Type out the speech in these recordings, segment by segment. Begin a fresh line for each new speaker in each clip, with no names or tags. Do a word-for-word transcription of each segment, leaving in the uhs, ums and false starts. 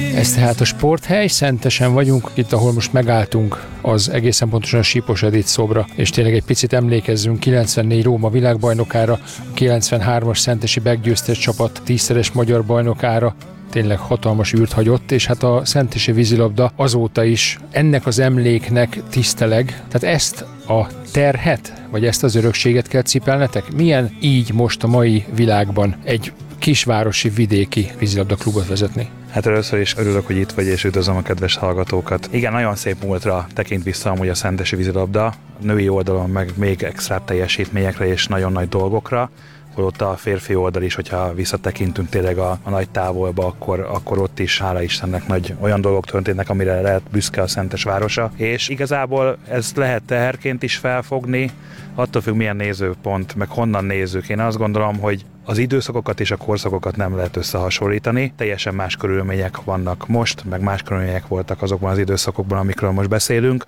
Ez tehát a sporthely, Szentesen vagyunk, itt ahol most megálltunk, az egészen pontosan a Sipos Edith szobra, és tényleg egy picit emlékezzünk kilencvennégy Róma világbajnokára, a kilencvenhármas szentesi meggyőztes csapat tízszeres magyar bajnokára, tényleg hatalmas űrt hagyott, és hát a szentesi vízilabda azóta is ennek az emléknek tiszteleg. Tehát ezt a terhet, vagy ezt az örökséget kell cipelnetek? Milyen így most a mai világban egy kisvárosi, vidéki vízilabda klubot vezetni?
Hát először is örülök, hogy itt vagy, és üdvözlöm a kedves hallgatókat. Igen, nagyon szép múltra tekint vissza amúgy a szentesi vízilabda, női oldalon meg még extra teljesítményekre és nagyon nagy dolgokra, holott a férfi oldal is, hogyha visszatekintünk tényleg a, a nagy távolba, akkor, akkor ott is, hála Istennek, nagy olyan dolgok történnek, amire lehet büszke a Szentes városa. És igazából ezt lehet teherként is felfogni, attól függ, milyen nézőpont, meg honnan nézzük. Én azt gondolom, hogy az időszakokat és a korszakokat nem lehet összehasonlítani. Teljesen más körülmények vannak most, meg más körülmények voltak azokban az időszakokban, amikről most beszélünk,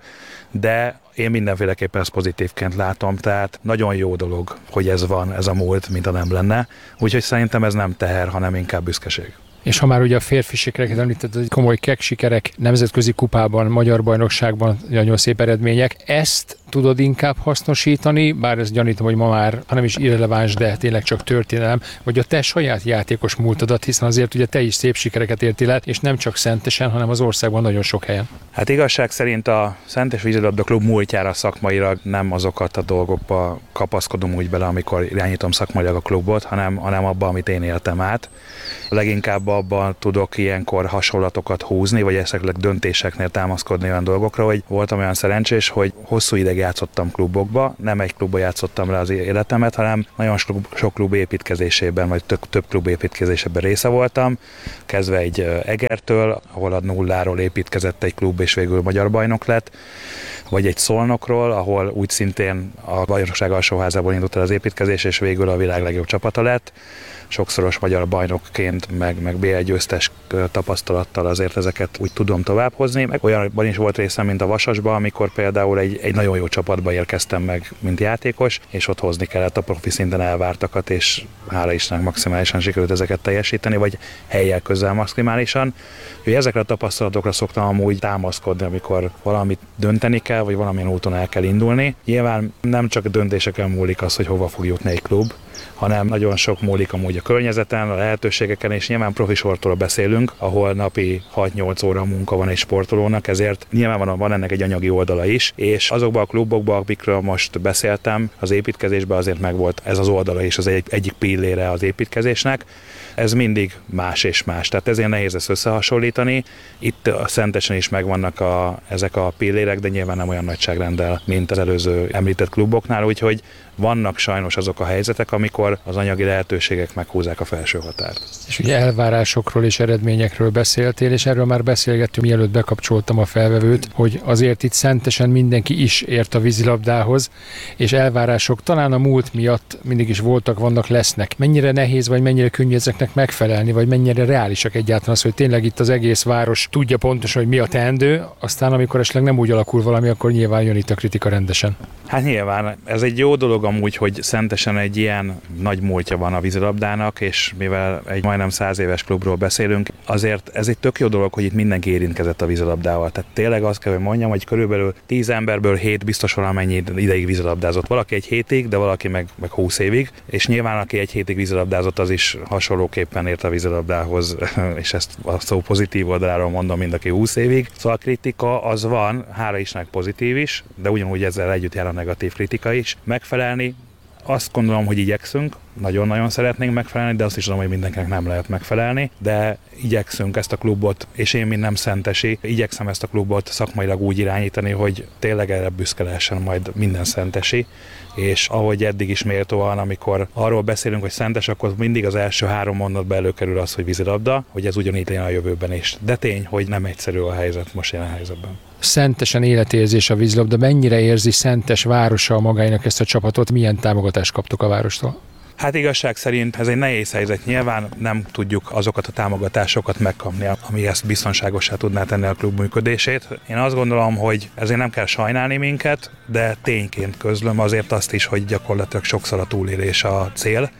de én mindenféleképpen ezt pozitívként látom, tehát nagyon jó dolog, hogy ez van, ez a múlt, mint a nem lenne. Úgyhogy szerintem ez nem teher, hanem inkább büszkeség.
És ha már ugye a férfi sikereket említetted, hogy komoly kek sikerek, nemzetközi kupában, magyar bajnokságban nagyon szép eredmények, ezt tudod inkább hasznosítani, bár ezt gyanítom, hogy ma már, hanem is irreleváns, de tényleg csak történelem, vagy a te saját játékos múltadat, hiszen azért ugye te is szép sikereket értél el, és nem csak Szentesen, hanem az országban nagyon sok helyen.
Hát igazság szerint a Szentes Vízilabda Klub múltjára szakmailag nem azokat a dolgokba kapaszkodom úgy bele, amikor irányítom szakmailag a klubot, hanem, hanem abba, amit én éltem át. Leginkább abban tudok ilyenkor hasonlatokat húzni, vagy esetleg döntéseknél támaszkodni olyan dolgokra, hogy voltam olyan szerencsés, hogy hosszú ideig játszottam klubokba, nem egy klubba játszottam le az életemet, hanem nagyon sok klub építkezésében, vagy több, több klub építkezésében része voltam, kezdve egy Egertől, ahol a nulláról építkezett egy klub, és végül magyar bajnok lett, vagy egy Szolnokról, ahol úgy szintén a bajnokság alsóházából indult el az építkezés, és végül a világ legjobb csapata lett. Sokszoros magyar bajnokként, meg, meg bé egy győztes tapasztalattal azért ezeket úgy tudom továbbhozni. Meg olyanban is volt részem, mint a Vasasban, amikor például egy, egy nagyon jó csapatba érkeztem meg, mint játékos, és ott hozni kellett a profi szinten elvártakat, és hála Istennek maximálisan sikerült ezeket teljesíteni, vagy helyjel közel maximálisan. Úgyhogy ezekre a tapasztalatokra szoktam amúgy támaszkodni, amikor valamit dönteni kell, vagy valamilyen úton el kell indulni. Nyilván nem csak a döntéseken múlik az, hogy hova fog jutni egy klub, hanem nagyon sok múlik amúgy a környezeten, a lehetőségeken, és nyilván profi sportról beszélünk, ahol napi hat-nyolc óra munka van egy sportolónak, ezért nyilván van, van ennek egy anyagi oldala is, és azokban a klubokban, amikről most beszéltem, az építkezésben azért megvolt ez az oldala is, az egy, egyik pillére az építkezésnek. Ez mindig más és más, tehát ezért nehéz ezt összehasonlítani. Itt a Szentesen is megvannak a, ezek a pillérek, de nyilván nem olyan nagyságrenddel, mint az előző említett kluboknál, úgyhogy vannak sajnos azok a helyzetek, amikor az anyagi lehetőségek meghúzzák a felső határt.
És ugye elvárásokról és eredményekről beszéltél, és erről már beszélgettünk, mielőtt bekapcsoltam a felvevőt, hogy azért itt Szentesen mindenki is ért a vízilabdához, és elvárások talán a múlt miatt mindig is voltak, vannak, lesznek. Mennyire nehéz, vagy mennyire könnyű ezeknek megfelelni, vagy mennyire reálisak egyáltalán az, hogy tényleg itt az egész város tudja pontosan, hogy mi a teendő, aztán amikor esetleg nem úgy alakul valami, akkor nyilván jön itt a kritika rendesen.
Hát nyilván, ez egy jó dolog amúgy, hogy Szentesen egy ilyen nagy múltja van a vízilabdának, és mivel egy majdnem száz éves klubról beszélünk, azért ez egy tök jó dolog, hogy itt mindenki érintkezett a vízilabdával. Tehát tényleg azt kell, hogy mondjam, hogy körülbelül tíz emberből hét biztos valamennyi ideig vízilabdázott. Valaki egy hétig, de valaki meg, meg húsz évig, és nyilván aki egy hétig vízilabdázott, az is hasonlóképpen ért a vízilabdához, és ezt a szó pozitív oldaláról mondom, mint aki húsz évig. Szóval a kritika az van, hála Istennek pozitív is, de ugyanúgy ezzel együtt jár a negatív kritika is. Megfelelni, azt gondolom, hogy igyekszünk, nagyon-nagyon szeretnénk megfelelni, de azt is tudom, hogy mindenkinek nem lehet megfelelni, de igyekszünk ezt a klubot, és én, mint nem szentesi, igyekszem ezt a klubot szakmailag úgy irányítani, hogy tényleg erre büszke lehessen majd minden szentesi, és ahogy eddig is méltóan, amikor arról beszélünk, hogy Szentes, akkor mindig az első három mondatba előkerül az, hogy vízilabda, hogy ez ugyanígy legyen a jövőben is. De tény, hogy nem egyszerű a helyzet most jelen helyzetben.
Szentesen életérzés a vízilabda. Mennyire érzi Szentes városa magának ezt a csapatot? Milyen támogatást kaptok a várostól?
Hát igazság szerint ez egy nehéz helyzet. Nyilván nem tudjuk azokat a támogatásokat megkapni, ami ezt biztonságosá tudná tenni a klub működését. Én azt gondolom, hogy ezért nem kell sajnálni minket, de tényként közlöm azért azt is, hogy gyakorlatilag sokszor a túlélés a cél,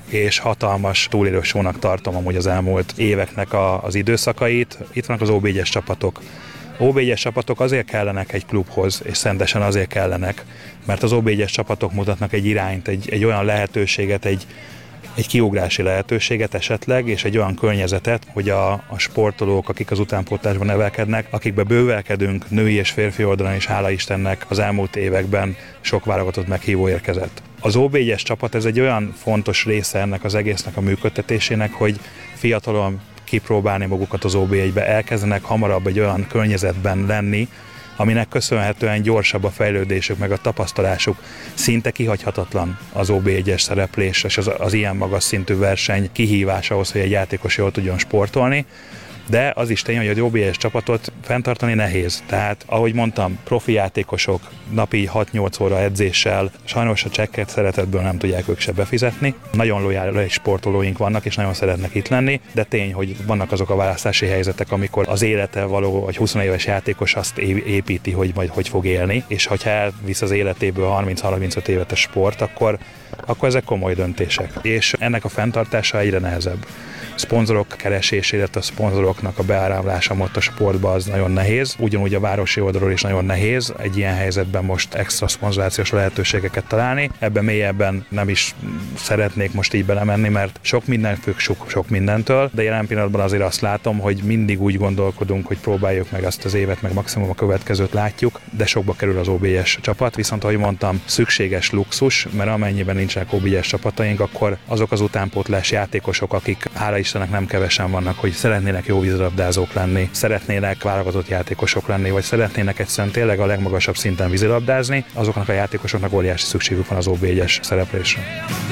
és hatalmas túlélősónak tartom amúgy az elmúlt éveknek a, az időszakait. Itt vannak az o bé egyes csapatok. o bé egyes csapatok azért kellenek egy klubhoz, és szentesen azért kellenek, mert az o bé egyes csapatok mutatnak egy irányt, egy, egy olyan lehetőséget, egy, egy kiugrási lehetőséget esetleg, és egy olyan környezetet, hogy a, a sportolók, akik az utánpótlásban nevelkednek, akikbe bővelkedünk női és férfi oldalon is, hála Istennek az elmúlt években sok válogatott meghívó érkezett. Az o bé egyes csapat ez egy olyan fontos része ennek az egésznek a működtetésének, hogy fiatalon kipróbálni magukat az o bé egybe, elkezdenek hamarabb egy olyan környezetben lenni, aminek köszönhetően gyorsabb a fejlődésük, meg a tapasztalásuk. Szinte kihagyhatatlan az o bé egyes szereplés, és az, az ilyen magas szintű verseny kihívás ahhoz, hogy egy játékos jól tudjon sportolni. De az is tény, hogy az o bé egyes csapatot fenntartani nehéz. Tehát, ahogy mondtam, profi játékosok napi hat-nyolc óra edzéssel, sajnos a csekket szeretetből nem tudják ők se befizetni. Nagyon lojális sportolóink vannak, és nagyon szeretnek itt lenni, de tény, hogy vannak azok a választási helyzetek, amikor az élete való, vagy húsz éves játékos azt építi, hogy majd hogy fog élni, és ha elvisz az életéből harminc-harmincöt évet a sport, akkor, akkor ezek komoly döntések. És ennek a fenntartása egyre nehezebb. Szponzorok keresésére, a szponzoroknak a beáramlása ott a sportba az nagyon nehéz. Ugyanúgy a városi oldalról is nagyon nehéz egy ilyen helyzetben most extra szponzorációs lehetőségeket találni. Ebben mélyebben nem is szeretnék most így belemenni, mert sok minden függ sok, sok mindentől, de jelen pillanatban azért azt látom, hogy mindig úgy gondolkodunk, hogy próbáljuk meg azt az évet, meg maximum a következőt látjuk, de sokba kerül az o bé egyes csapat, viszont ahogy mondtam, szükséges luxus, mert amennyiben nincsenek o bé egyes csapataink, akkor azok az utánpótlás játékosok, akik hála Istennek nem kevesen vannak, hogy szeretnének jó vízilabdázók lenni, szeretnének válogatott játékosok lenni, vagy szeretnének egyszerűen tényleg a legmagasabb szinten vízilabdázni, azoknak a játékosoknak óriási szükségük van az o bé egyes szereplésre.